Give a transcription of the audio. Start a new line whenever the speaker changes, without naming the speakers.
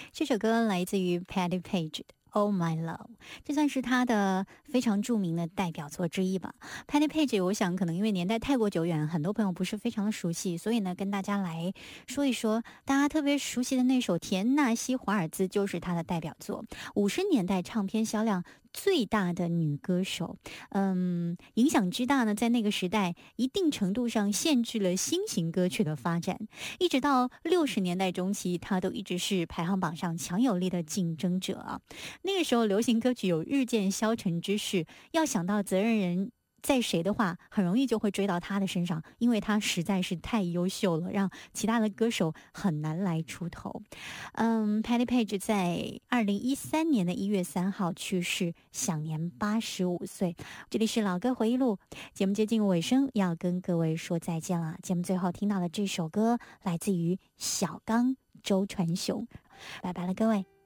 这首歌来自于 Patti Page 的Oh My Love， 这算是他的非常著名的代表作之一吧。Patti Page 我想可能因为年代太过久远，很多朋友不是非常的熟悉，所以呢跟大家来说一说大家特别熟悉的那首田纳西华尔兹就是他的代表作，50年代唱片销量最大的女歌手。影响之大呢，在那个时代一定程度上限制了新型歌曲的发展，一直到60年代中期，她都一直是排行榜上强有力的竞争者啊。那个时候流行歌曲有日渐消沉之势，要想到责任人在谁的话，很容易就会追到他的身上，因为他实在是太优秀了，让其他的歌手很难来出头。Patti Page 在2013年的1月3号去世，享年85岁。这里是老歌回忆录，节目接近尾声，要跟各位说再见了。节目最后听到的这首歌来自于小刚周传雄，拜拜了各位。